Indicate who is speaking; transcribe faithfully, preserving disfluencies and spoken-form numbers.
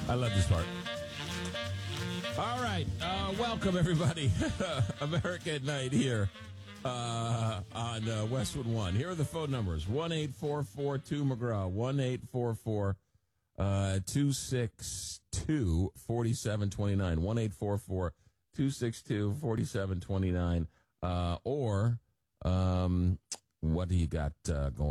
Speaker 1: I love this part. All right. Uh, welcome, everybody. America at Night here uh, on uh, Westwood One. Here are the phone numbers. one eight four four two McGraw. one eight four four two six two four seven two nine. one eight four four two six two four seven two nine. Uh, or um, what do you got uh, going